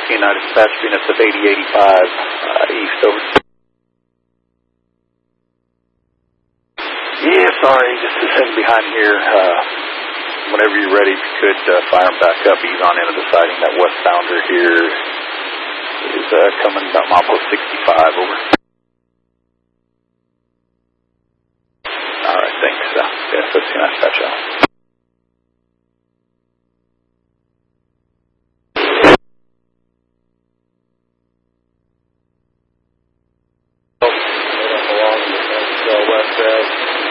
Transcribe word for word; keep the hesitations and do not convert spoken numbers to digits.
United Dispatch, units of eighty eighty-five uh, east, over. Yeah, sorry, just sitting behind here. Uh, whenever you're ready, if you could uh, fire him back up. He's on into the sighting. That westbounder here is uh, coming about almost sixty-five, over. All right, thanks. Uh, yes, that's United Dispatch out. West, uh,